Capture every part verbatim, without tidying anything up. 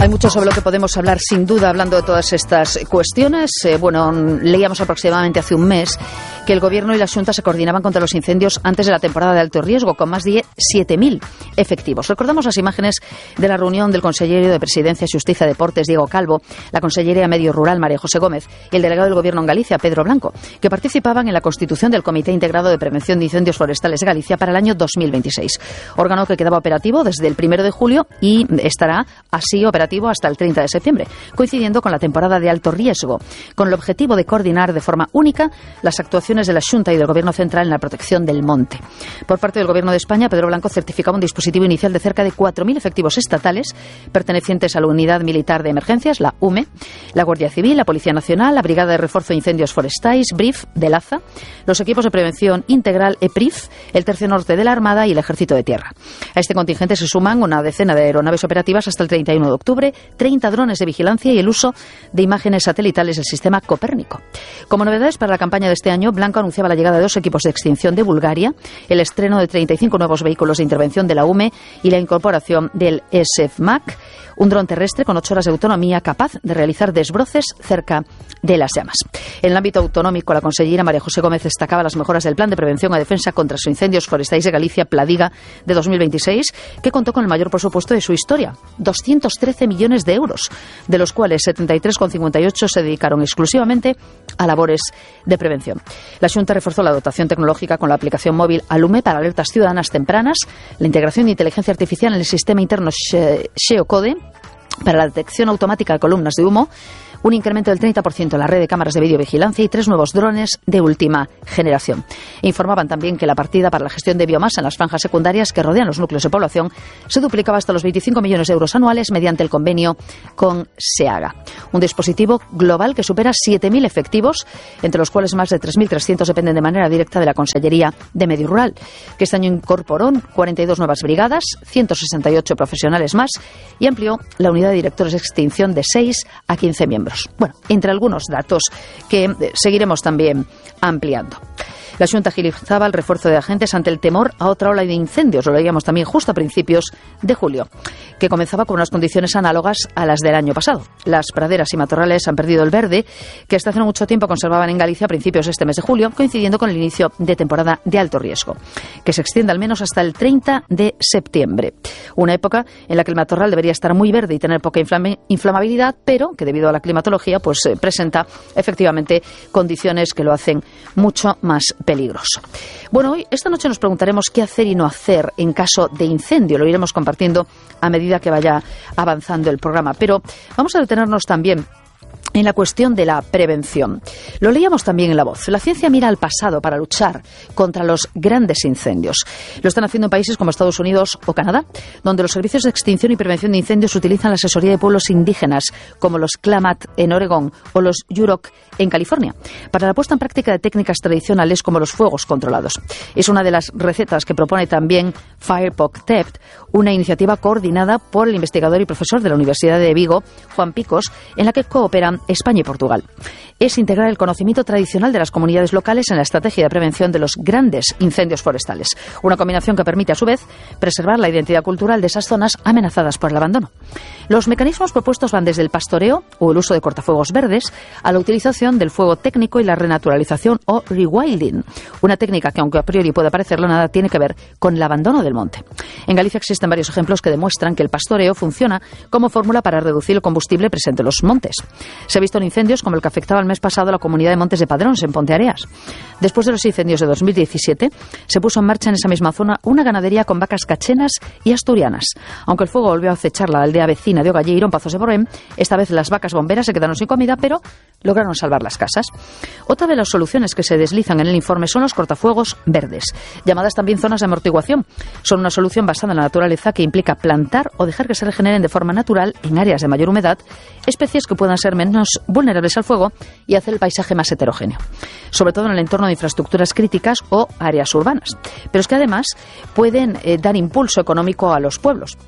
mucho sobre lo que podemos hablar, sin duda, hablando de todas estas cuestiones. Eh, bueno, leíamos aproximadamente hace un mes que el Gobierno y la Xunta se coordinaban contra los incendios antes de la temporada de alto riesgo, con más de siete mil efectivos. Recordamos las imágenes de la reunión del consejero de Presidencia, Xusticia y Deportes, Diego Calvo, la consellera de Medio Rural, María José Gómez, y el delegado del Gobierno en Galicia, Pedro Blanco, que participaban en la constitución del Comité Integrado de Prevención de Incendios Forestales de Galicia para el año dos mil veintiséis. Órgano que quedaba operativo desde el primero de julio y estará así operativo hasta el treinta de septiembre, coincidiendo con la temporada de alto riesgo, con el objetivo de coordinar de forma única las actuaciones de la Xunta y del Gobierno central en la protección del monte. Por parte del Gobierno de España, Pedro Blanco certificaba un dispositivo inicial de cerca de cuatro mil efectivos estatales pertenecientes a la Unidad Militar de Emergencias, la U M E, la Guardia Civil, la Policía Nacional, la Brigada de Refuerzo de Incendios Forestais, B R I F, de Laza, los equipos de prevención integral E P R I F, el Tercio Norte de la Armada y el Ejército de Tierra. A este contingente se suman una decena de aeronaves operativas hasta el treinta y uno de octubre, treinta drones de vigilancia y el uso de imágenes satelitales del sistema Copérnico. Como novedades para la campaña de este año, Blanco anunciaba la llegada de dos equipos de extinción de Bulgaria, el estreno de treinta y cinco nuevos vehículos de intervención de la U M E y la incorporación del S F M A C, un dron terrestre con ocho horas de autonomía capaz de realizar desbroces cerca de las llamas. En el ámbito autonómico, la consellera María José Gómez destacaba las mejoras del Plan de Prevención y Defensa contra los Incendios Forestales de Galicia, Pladiga, de dos mil veintiséis, que contó con el mayor presupuesto de su historia, doscientos trece millones de euros, de los cuales setenta y tres coma cincuenta y ocho se dedicaron exclusivamente a labores de prevención. La Xunta reforzó la dotación tecnológica con la aplicación móvil Alume para alertas ciudadanas tempranas, la integración de inteligencia artificial en el sistema interno Xeocode para la detección automática de columnas de humo, un incremento del treinta por ciento en la red de cámaras de videovigilancia y tres nuevos drones de última generación. Informaban también que la partida para la gestión de biomasa en las franjas secundarias que rodean los núcleos de población se duplicaba hasta los veinticinco millones de euros anuales mediante el convenio con SEAGA. Un dispositivo global que supera siete mil efectivos, entre los cuales más de tres mil trescientos dependen de manera directa de la Consellería de Medio Rural, que este año incorporó cuarenta y dos nuevas brigadas, ciento sesenta y ocho profesionales más y amplió la unidad de directores de extinción de seis a quince miembros. Bueno, entre algunos datos que seguiremos también ampliando. La Xunta agilizaba el refuerzo de agentes ante el temor a otra ola de incendios, lo leíamos también justo a principios de julio, que comenzaba con unas condiciones análogas a las del año pasado. Las praderas y matorrales han perdido el verde que hasta hace no mucho tiempo conservaban en Galicia a principios de este mes de julio, coincidiendo con el inicio de temporada de alto riesgo, que se extiende al menos hasta el treinta de septiembre. Una época en la que el matorral debería estar muy verde y tener poca inflam- inflamabilidad, pero que debido a la climatología pues eh, presenta efectivamente condiciones que lo hacen mucho más peligroso. Bueno, hoy, esta noche nos preguntaremos qué hacer y no hacer en caso de incendio. Lo iremos compartiendo a medida que vaya avanzando el programa. Pero vamos a detenernos también en la cuestión de la prevención. Lo leíamos también en La Voz. La ciencia mira al pasado para luchar contra los grandes incendios. Lo están haciendo en países como Estados Unidos o Canadá, donde los servicios de extinción y prevención de incendios utilizan la asesoría de pueblos indígenas, como los Klamath en Oregón o los Yurok en California, para la puesta en práctica de técnicas tradicionales como los fuegos controlados. Es una de las recetas que propone también FirePoc-Tept, una iniciativa coordinada por el investigador y profesor de la Universidad de Vigo, Juan Picos, en la que cooperan España y Portugal. Es integrar el conocimiento tradicional de las comunidades locales en la estrategia de prevención de los grandes incendios forestales. Una combinación que permite, a su vez, preservar la identidad cultural de esas zonas amenazadas por el abandono. Los mecanismos propuestos van desde el pastoreo o el uso de cortafuegos verdes a la utilización del fuego técnico y la renaturalización o rewilding, una técnica que, aunque a priori puede parecerlo, nada tiene que ver con el abandono del monte. En Galicia existen varios ejemplos que demuestran que el pastoreo funciona como fórmula para reducir el combustible presente en los montes. Se ha visto en incendios como el que afectaba el mes pasado a la comunidad de Montes de Padrons, en Ponteareas. Después de los incendios de dos mil diecisiete, se puso en marcha en esa misma zona una ganadería con vacas cachenas y asturianas. Aunque el fuego volvió a acechar la aldea vecina de Ogalleiro, en Pazos de Borrén, esta vez las vacas bomberas se quedaron sin comida, pero lograron salvar las casas. Otra de las soluciones que se deslizan en el informe son los cortafuegos verdes, llamadas también zonas de amortiguación. Son una solución basada en la naturaleza que implica plantar o dejar que se regeneren de forma natural en áreas de mayor humedad especies que puedan ser menos vulnerables al fuego y hacer el paisaje más heterogéneo, sobre todo en el entorno de infraestructuras críticas o áreas urbanas. Pero es que además pueden eh, dar impulso económico a los pueblos.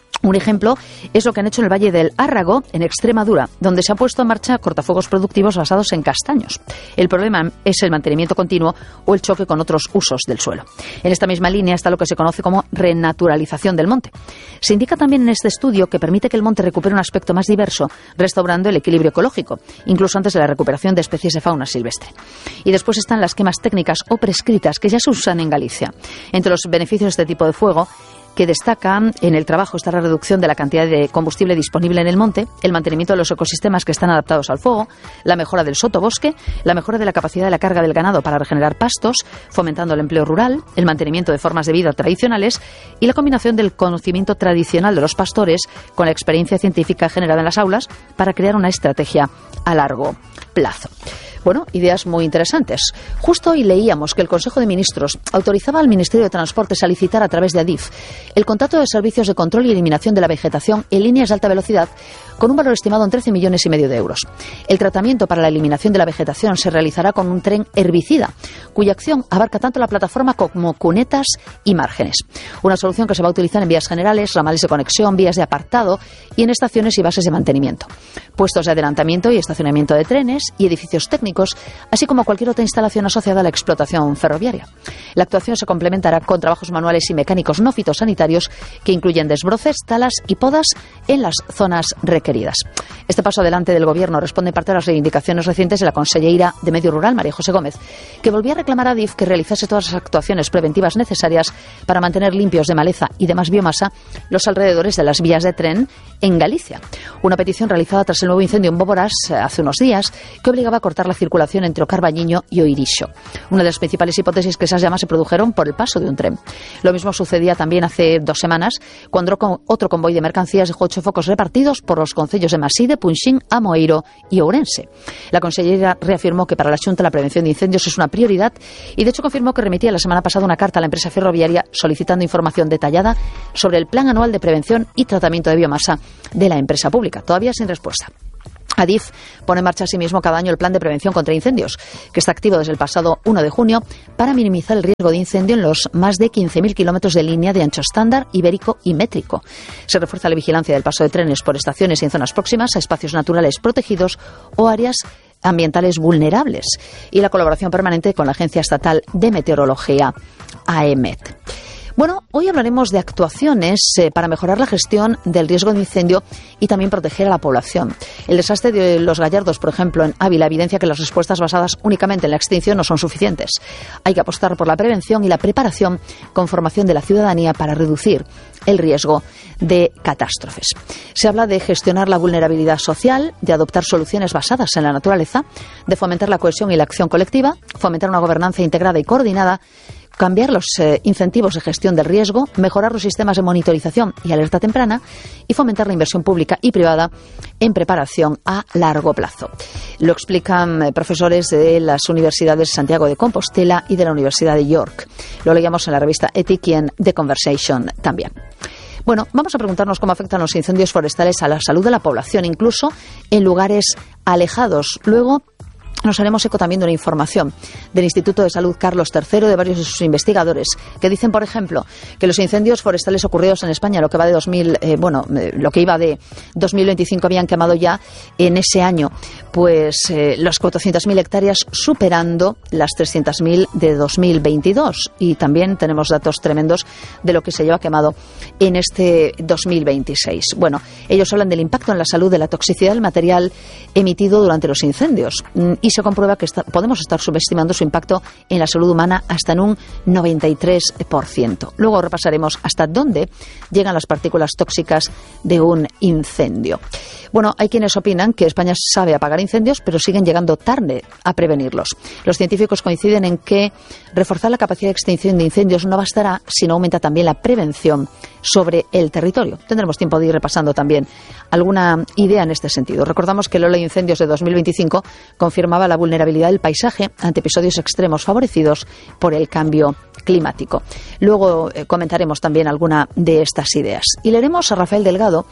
Un ejemplo es lo que han hecho en el Valle del Árrago, en Extremadura, donde se han puesto en marcha cortafuegos productivos basados en castaños. El problema es el mantenimiento continuo o el choque con otros usos del suelo. En esta misma línea está lo que se conoce como renaturalización del monte. Se indica también en este estudio que permite que el monte recupere un aspecto más diverso, restaurando el equilibrio ecológico, incluso antes de la recuperación de especies de fauna silvestre. Y después están las quemas técnicas o prescritas que ya se usan en Galicia. Entre los beneficios de este tipo de fuego que destacan en el trabajo está la reducción de la cantidad de combustible disponible en el monte, el mantenimiento de los ecosistemas que están adaptados al fuego, la mejora del sotobosque, la mejora de la capacidad de la carga del ganado para regenerar pastos, fomentando el empleo rural, el mantenimiento de formas de vida tradicionales y la combinación del conocimiento tradicional de los pastores con la experiencia científica generada en las aulas para crear una estrategia a largo plazo. Bueno, ideas muy interesantes. Justo hoy leíamos que el Consejo de Ministros autorizaba al Ministerio de Transportes a licitar a través de Adif el contrato de servicios de control y eliminación de la vegetación en líneas de alta velocidad con un valor estimado en trece millones y medio de euros. El tratamiento para la eliminación de la vegetación se realizará con un tren herbicida, cuya acción abarca tanto la plataforma como cunetas y márgenes. Una solución que se va a utilizar en vías generales, ramales de conexión, vías de apartado y en estaciones y bases de mantenimiento, puestos de adelantamiento y estacionamiento de trenes y edificios técnicos, así como cualquier otra instalación asociada a la explotación ferroviaria. La actuación se complementará con trabajos manuales y mecánicos no fitosanitarios que incluyen desbroces, talas y podas en las zonas requeridas. Este paso adelante del Gobierno responde en parte a las reivindicaciones recientes de la conselleira de Medio Rural, María José Gómez, que volvió a reclamar a Adif que realizase todas las actuaciones preventivas necesarias para mantener limpios de maleza y demás biomasa los alrededores de las vías de tren en Galicia. Una petición realizada tras el nuevo incendio en Boborás hace unos días que obligaba a cortar la circulación entre Carballiño y Oirixo. Una de las principales hipótesis que esas llamas se produjeron por el paso de un tren. Lo mismo sucedía también hace dos semanas cuando otro convoy de mercancías dejó ocho focos repartidos por los concellos de Maside, Punxín, Amoeiro y Ourense. La consellera reafirmó que para la Xunta la prevención de incendios es una prioridad y de hecho confirmó que remitía la semana pasada una carta a la empresa ferroviaria solicitando información detallada sobre el plan anual de prevención y tratamiento de biomasa de la empresa pública, todavía sin respuesta. Adif pone en marcha asimismo cada año el plan de prevención contra incendios, que está activo desde el pasado uno de junio para minimizar el riesgo de incendio en los más de quince mil kilómetros de línea de ancho estándar, ibérico y métrico. Se refuerza la vigilancia del paso de trenes por estaciones y en zonas próximas a espacios naturales protegidos o áreas ambientales vulnerables y la colaboración permanente con la Agencia Estatal de Meteorología, AEMET. Bueno, hoy hablaremos de actuaciones eh, para mejorar la gestión del riesgo de incendio y también proteger a la población. El desastre de Los Gallardos, por ejemplo, en Ávila, evidencia que las respuestas basadas únicamente en la extinción no son suficientes. Hay que apostar por la prevención y la preparación con formación de la ciudadanía para reducir el riesgo de catástrofes. Se habla de gestionar la vulnerabilidad social, de adoptar soluciones basadas en la naturaleza, de fomentar la cohesión y la acción colectiva, fomentar una gobernanza integrada y coordinada, cambiar los eh, incentivos de gestión del riesgo, mejorar los sistemas de monitorización y alerta temprana y fomentar la inversión pública y privada en preparación a largo plazo. Lo explican eh, profesores de las universidades de Santiago de Compostela y de la Universidad de York. Lo leíamos en la revista Ethic y en The Conversation también. Bueno, vamos a preguntarnos cómo afectan los incendios forestales a la salud de la población, incluso en lugares alejados. Luego nos haremos eco también de una información del Instituto de Salud Carlos tercero de varios de sus investigadores que dicen, por ejemplo, que los incendios forestales ocurridos en España, lo que va de dos mil, eh, bueno, eh, lo que iba de dos mil veinticinco habían quemado ya en ese año, pues eh, las cuatrocientas mil hectáreas superando las trescientas mil de dos mil veintidós y también tenemos datos tremendos de lo que se lleva quemado en este dos mil veintiséis. Bueno, ellos hablan del impacto en la salud de la toxicidad del material emitido durante los incendios y se comprueba que está, podemos estar subestimando su impacto en la salud humana hasta en un noventa y tres por ciento. Luego repasaremos hasta dónde llegan las partículas tóxicas de un incendio. Bueno, hay quienes opinan que España sabe apagar incendios, pero siguen llegando tarde a prevenirlos. Los científicos coinciden en que reforzar la capacidad de extinción de incendios no bastará si no aumenta también la prevención sobre el territorio. Tendremos tiempo de ir repasando también alguna idea en este sentido. Recordamos que la Ley de Incendios de dos mil veinticinco confirmaba la vulnerabilidad del paisaje ante episodios extremos favorecidos por el cambio climático. Luego eh, comentaremos también alguna de estas ideas. Y leeremos a Rafael Delgado,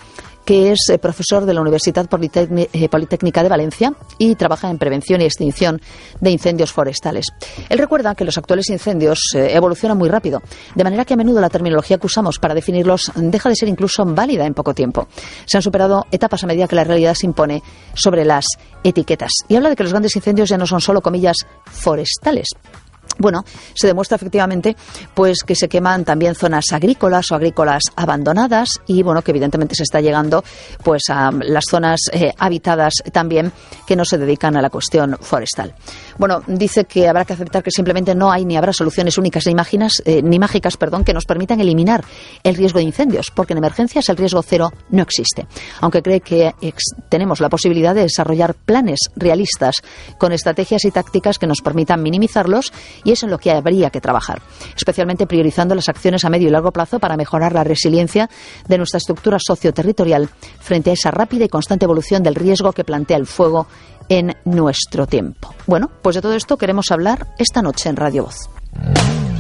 que es eh, profesor de la Universidad Politécnica de Valencia y trabaja en prevención y extinción de incendios forestales. Él recuerda que los actuales incendios eh, evolucionan muy rápido, de manera que a menudo la terminología que usamos para definirlos deja de ser incluso válida en poco tiempo. Se han superado etapas a medida que la realidad se impone sobre las etiquetas. Y habla de que los grandes incendios ya no son solo, comillas, forestales. Bueno, se demuestra efectivamente pues que se queman también zonas agrícolas o agrícolas abandonadas y bueno, que evidentemente se está llegando pues a las zonas eh, habitadas también que no se dedican a la cuestión forestal. Bueno, dice que habrá que aceptar que simplemente no hay ni habrá soluciones únicas ni, imaginas, eh, ni mágicas, perdón, que nos permitan eliminar el riesgo de incendios, porque en emergencias el riesgo cero no existe. Aunque cree que ex- tenemos la posibilidad de desarrollar planes realistas con estrategias y tácticas que nos permitan minimizarlos. Y es en lo que habría que trabajar, especialmente priorizando las acciones a medio y largo plazo para mejorar la resiliencia de nuestra estructura socioterritorial frente a esa rápida y constante evolución del riesgo que plantea el fuego en nuestro tiempo. Bueno, pues de todo esto queremos hablar esta noche en Radio Voz.